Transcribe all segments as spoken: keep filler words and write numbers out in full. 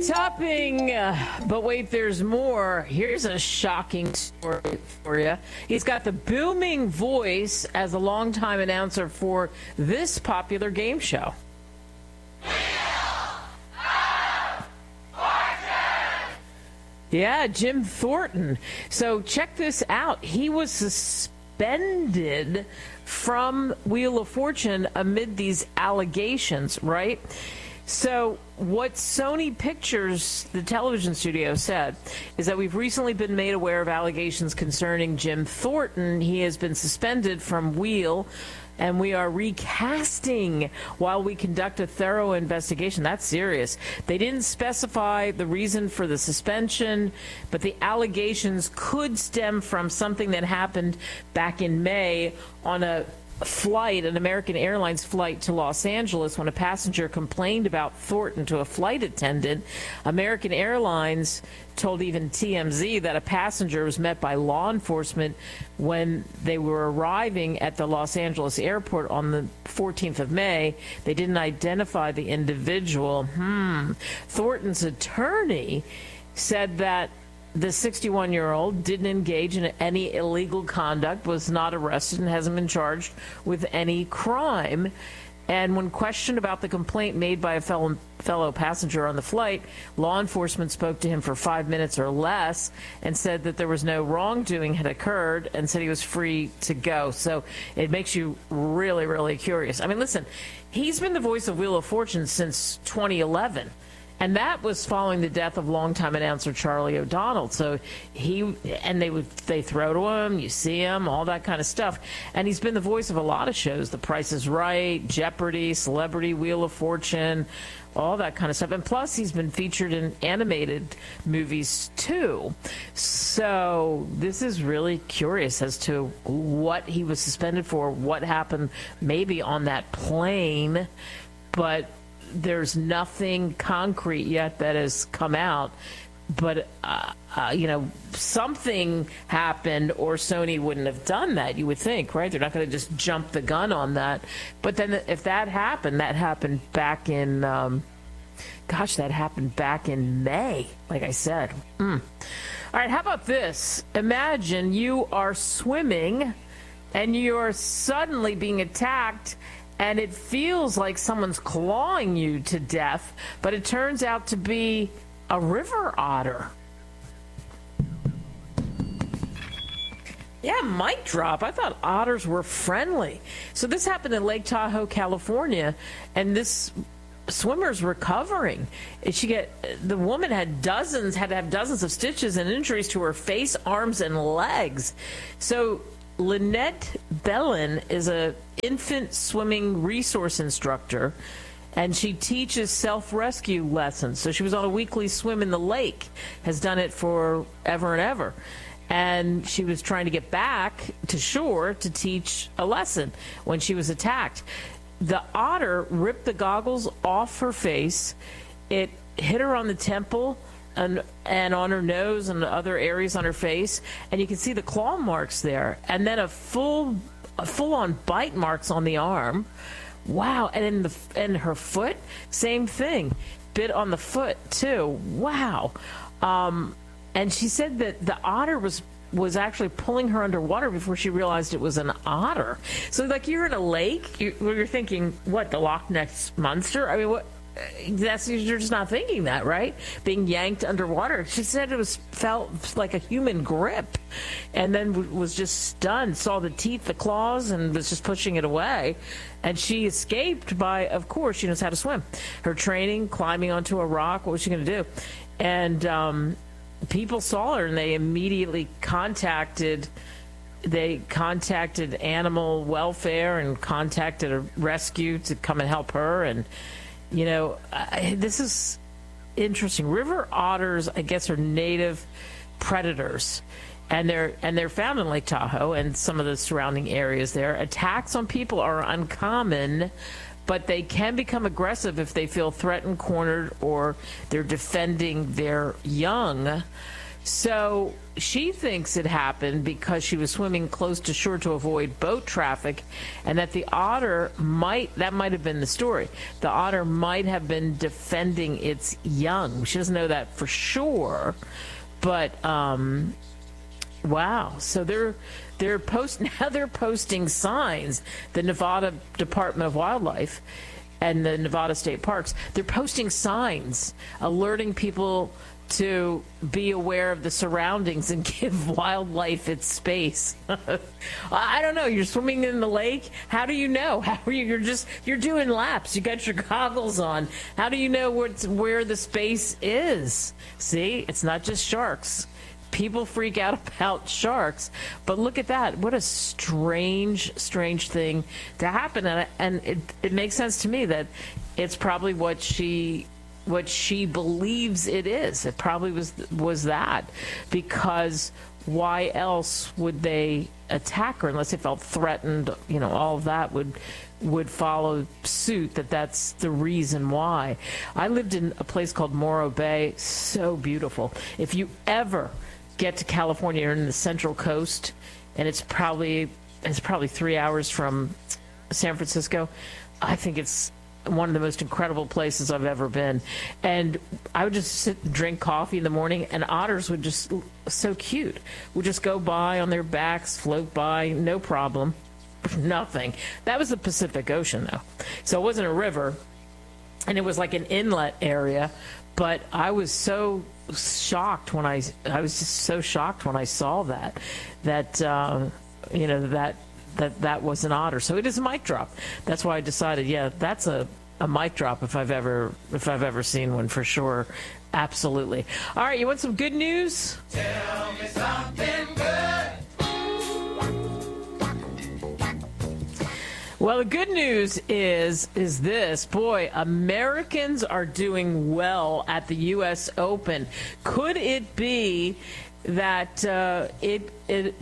topping, uh, but wait, there's more. Here's a shocking story for you. He's got the booming voice as a longtime announcer for this popular game show. Yeah, Jim Thornton. So check this out. He was suspended from Wheel of Fortune amid these allegations, right? So what Sony Pictures, the television studio, said is that we've recently been made aware of allegations concerning Jim Thornton. He has been suspended from Wheel, and we are recasting while we conduct a thorough investigation. That's serious. They didn't specify the reason for the suspension, but the allegations could stem from something that happened back in May on a flight, an American Airlines flight to Los Angeles, when a passenger complained about Thornton to a flight attendant. American Airlines told even T M Z that a passenger was met by law enforcement when they were arriving at the Los Angeles airport on the fourteenth of May. They didn't identify the individual. Hmm. Thornton's attorney said that the sixty-one-year-old didn't engage in any illegal conduct, was not arrested, and hasn't been charged with any crime. And when questioned about the complaint made by a fellow, fellow passenger on the flight, law enforcement spoke to him for five minutes or less and said that there was no wrongdoing had occurred and said he was free to go. So it makes you really, really curious. I mean, listen, he's been the voice of Wheel of Fortune since twenty eleven. And that was following the death of longtime announcer Charlie O'Donnell. So he, and they would, they throw to him, you see him, all that kind of stuff. And he's been the voice of a lot of shows, The Price is Right, Jeopardy, Celebrity, Wheel of Fortune, all that kind of stuff. And plus, he's been featured in animated movies, too. So this is really curious as to what he was suspended for, what happened maybe on that plane. But there's nothing concrete yet that has come out. But, uh, uh, you know, something happened or Sony wouldn't have done that, you would think, right? They're not going to just jump the gun on that. But then if that happened, that happened back in, um, gosh, that happened back in May, like I said. Mm. All right, how about this? Imagine you are swimming and you're suddenly being attacked, and it feels like someone's clawing you to death, but it turns out to be a river otter. Yeah, mic drop. I thought otters were friendly. So this happened in Lake Tahoe, California, and this swimmer's recovering. She get the woman had dozens, had to have dozens of stitches and injuries to her face, arms, and legs. So Lynette Bellin is a infant swimming resource instructor, and she teaches self-rescue lessons. So she was on a weekly swim in the lake, has done it for ever and ever. And she was trying to get back to shore to teach a lesson when she was attacked. The otter ripped the goggles off her face. It hit her on the temple and and on her nose and other areas on her face, and you can see the claw marks there, and then a full a full-on bite marks on the arm. Wow. And in the and her foot, same thing, bit on the foot too. Wow. Um and she said that the otter was was actually pulling her underwater before she realized it was an otter. So like, you're in a lake, you're, you're thinking, what, the Loch Ness Monster? I mean, what? That's, you're just not thinking that, right? Being yanked underwater. She said it was felt like a human grip, and then was just stunned, saw the teeth, the claws, and was just pushing it away. And she escaped by, of course, she knows how to swim. Her training, climbing onto a rock, what was she going to do? And um, people saw her, and they immediately contacted they contacted animal welfare and contacted a rescue to come and help her. And you know, I, this is interesting. River otters, I guess, are native predators, and they're and they're found in Lake Tahoe and some of the surrounding areas there. Attacks on people are uncommon, but they can become aggressive if they feel threatened, cornered, or they're defending their young. So she thinks it happened because she was swimming close to shore to avoid boat traffic, and that the otter might, that might have been the story. The otter might have been defending its young. She doesn't know that for sure, but um, wow. So they're they're post now they're posting signs. The Nevada Department of Wildlife and the Nevada State Parks, they're posting signs alerting people to be aware of the surroundings and give wildlife its space. I don't know. You're swimming in the lake. How do you know? How are you? You're just you're doing laps. You got your goggles on. How do you know what's, where the space is? See, it's not just sharks. People freak out about sharks, but look at that. What a strange, strange thing to happen. And, and it, it makes sense to me that it's probably what she what she believes it is. It probably was was that, because why else would they attack her unless they felt threatened? You know, all of that would would follow suit, that that's the reason why. I lived in a place called Morro Bay. So beautiful. If you ever get to California or in the Central Coast, and it's probably it's probably three hours from San Francisco, I think it's one of the most incredible places I've ever been. And I would just sit and drink coffee in the morning, and otters would just, so cute, would just go by on their backs, float by, no problem, nothing. That was the Pacific Ocean, though. So it wasn't a river, and it was like an inlet area. But I was so shocked when I, I was just so shocked when I saw that, that, uh, you know, that, that that was an otter. So it is a mic drop. That's why I decided, yeah, that's a, a mic drop if I've ever if I've ever seen one, for sure. Absolutely. All right, you want some good news? Tell me something good. Well, the good news is is this. Boy, Americans are doing well at the U S Open. Could it be that uh, it it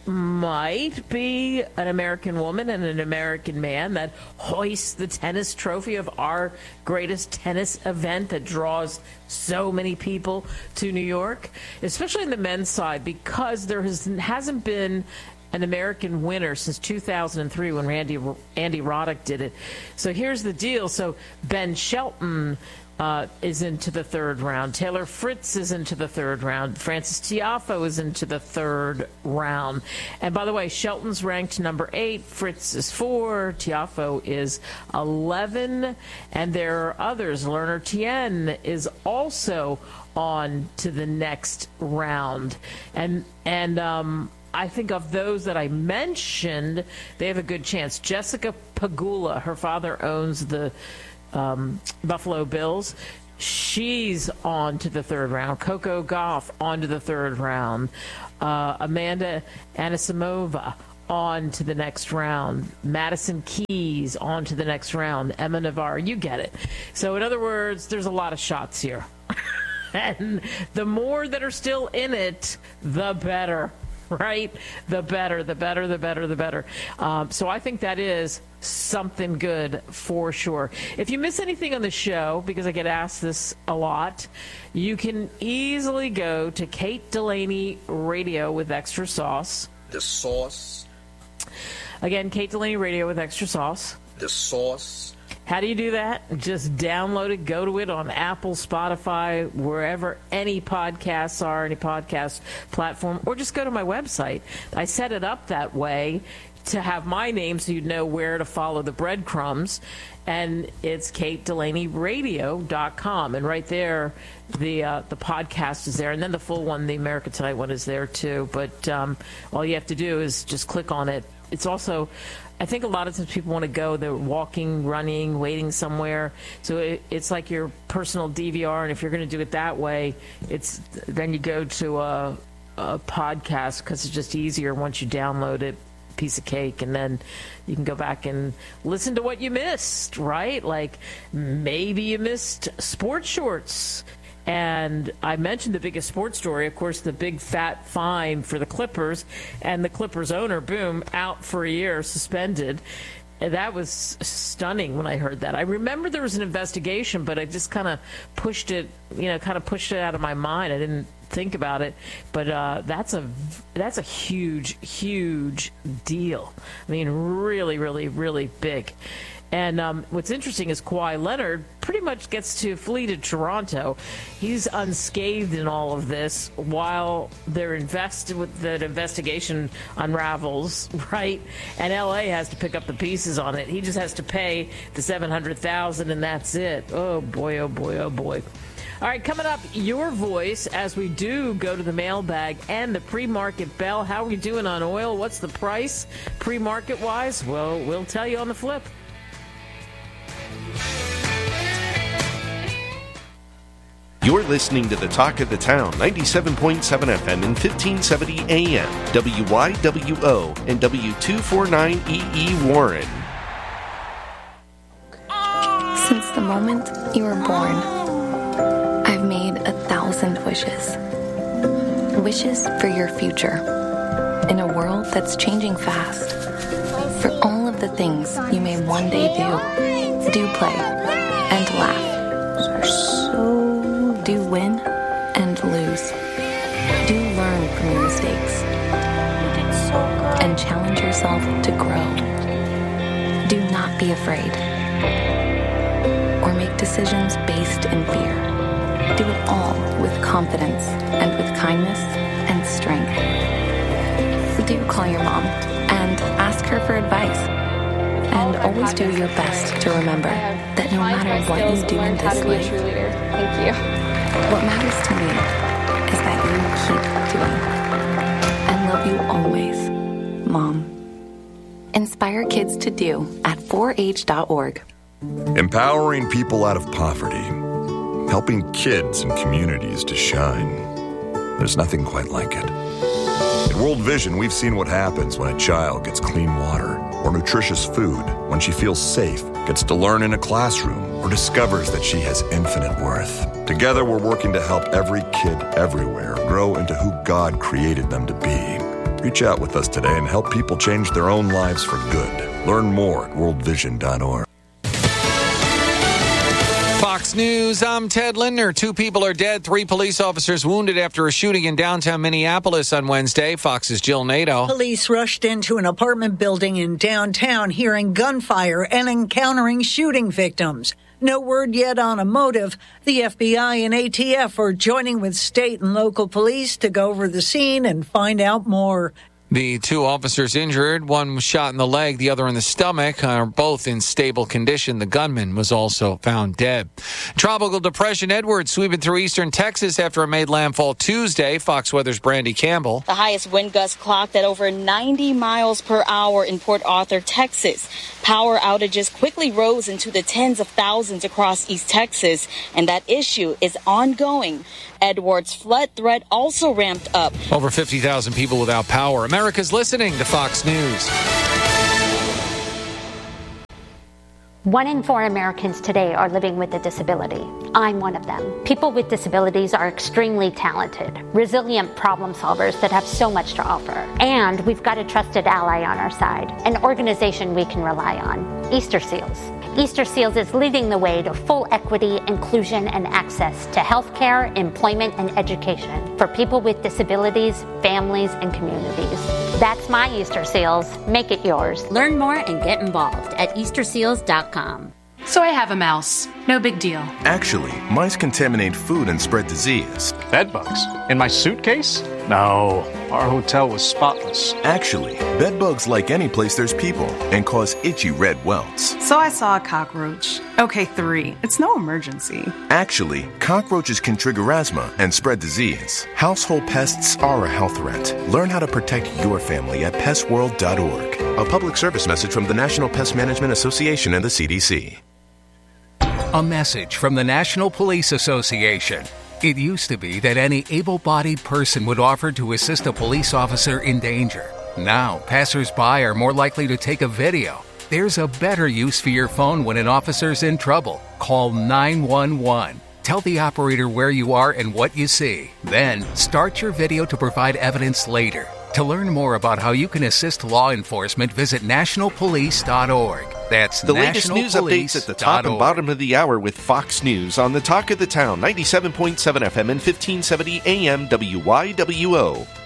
might be an American woman and an American man that hoists the tennis trophy of our greatest tennis event that draws so many people to New York, especially in the men's side, because there has, hasn't been an American winner since two thousand three when Randy, Andy Roddick did it. So here's the deal. So Ben Shelton Uh, is into the third round. Taylor Fritz is into the third round. Frances Tiafoe is into the third round. And by the way, Shelton's ranked number eight. Fritz is four. Tiafoe is eleven. And there are others. Lerner Tien is also on to the next round. And, and, um, I think of those that I mentioned, they have a good chance. Jessica Pegula, her father owns the Um, Buffalo Bills. She's on to the third round. Coco Gauff on to the third round. Uh, Amanda Anisimova on to the next round. Madison Keys on to the next round. Emma Navarre, you get it. So in other words, there's a lot of shots here. And the more that are still in it, the better. Right? The better, the better, the better, the better. Um, so I think that is something good for sure. If you miss anything on the show, because I get asked this a lot, you can easily go to Kate Delaney Radio with Extra Sauce. The sauce. Again, Kate Delaney Radio with Extra Sauce. The sauce. How do you do that? Just download it, go to it on Apple, Spotify, wherever any podcasts are, any podcast platform, or just go to my website. I set it up that way to have my name so you'd know where to follow the breadcrumbs, and it's kate delaney radio dot com, and right there the uh, the podcast is there, and then the full one, the America Tonight one, is there too. But um, all you have to do is just click on it. It's also, I think a lot of times people want to go, they're walking, running, waiting somewhere. So it, it's like your personal D V R, and if you're going to do it that way, it's then you go to a, a podcast, because it's just easier once you download it, piece of cake, and then you can go back and listen to what you missed, right? Like maybe you missed sports shorts. And I mentioned the biggest sports story, of course, the big fat fine for the Clippers, and the Clippers owner, boom, out for a year, suspended. And that was stunning when I heard that. I remember there was an investigation, but I just kind of pushed it, you know, kind of pushed it out of my mind. I didn't think about it, but uh, that's a that's a huge, huge deal. I mean, really, really, really big. And um, what's interesting is Kawhi Leonard pretty much gets to flee to Toronto. He's unscathed in all of this while they're invested with that investigation unravels, right? And L A has to pick up the pieces on it. He just has to pay the seven hundred thousand dollars, and that's it. Oh boy, oh boy, oh boy. All right, coming up, your voice as we do go to the mailbag and the pre-market bell. How are we doing on oil? What's the price pre-market wise? Well, we'll tell you on the flip. You're listening to the Talk of the Town, ninety-seven point seven F M and fifteen seventy A M, W Y W O and W two forty-nine E E Warren. Since the moment you were born, I've made a thousand wishes. Wishes for your future. In a world that's changing fast. For all of the things you may one day do. Do play and laugh. So do win and lose. Do learn from your mistakes. And challenge yourself to grow. Do not be afraid. Or make decisions based in fear. Do it all with confidence and with kindness and strength. Do call your mom and ask her for advice. And always do your best to remember that no matter what you do in this life, thank you. What matters to me is that you keep doing. And love you always, Mom. Inspire kids to do at four H dot org. Empowering people out of poverty. Helping kids and communities to shine. There's nothing quite like it. At World Vision, we've seen what happens when a child gets clean water or nutritious food, when she feels safe, gets to learn in a classroom, or discovers that she has infinite worth. Together, we're working to help every kid everywhere grow into who God created them to be. Reach out with us today and help people change their own lives for good. Learn more at world vision dot org. Fox News, I'm Ted Lindner. Two people are dead, three police officers wounded after a shooting in downtown Minneapolis on Wednesday. Fox's Jill Nato. Police rushed into an apartment building in downtown, hearing gunfire and encountering shooting victims. No word yet on a motive. The F B I and A T F are joining with state and local police to go over the scene and find out more. The two officers injured, one was shot in the leg, the other in the stomach, are both in stable condition. The gunman was also found dead. Tropical Depression Edward sweeping through eastern Texas after it made landfall Tuesday. Fox Weather's Brandy Campbell. The highest wind gust clocked at over ninety miles per hour in Port Arthur, Texas. Power outages quickly rose into the tens of thousands across East Texas, and that issue is ongoing. Edward's flood threat also ramped up. Over fifty thousand people without power. America's listening to Fox News. One in four Americans today are living with a disability. I'm one of them. People with disabilities are extremely talented, resilient problem solvers that have so much to offer. And we've got a trusted ally on our side, an organization we can rely on, Easter Seals. Easter Seals is leading the way to full equity, inclusion, and access to healthcare, employment, and education for people with disabilities, families, and communities. That's my Easter Seals. Make it yours. Learn more and get involved at easter seals dot com. So I have a mouse. No big deal. Actually, mice contaminate food and spread disease. Bed bugs? In my suitcase? No, our hotel was spotless. Actually, bed bugs like any place there's people and cause itchy red welts. So I saw a cockroach. Okay, three. It's no emergency. Actually, cockroaches can trigger asthma and spread disease. Household pests are a health threat. Learn how to protect your family at pest world dot org. A public service message from the National Pest Management Association and the C D C. A message from the National Police Association. It used to be that any able-bodied person would offer to assist a police officer in danger. Now, passers-by are more likely to take a video. There's a better use for your phone when an officer's in trouble. Call nine one one. Tell the operator where you are and what you see. Then, start your video to provide evidence later. To learn more about how you can assist law enforcement, visit national police dot org. That's the latest news updates at the top and bottom of the hour with Fox News on the Talk of the Town, ninety-seven point seven F M and fifteen seventy A M W Y W O.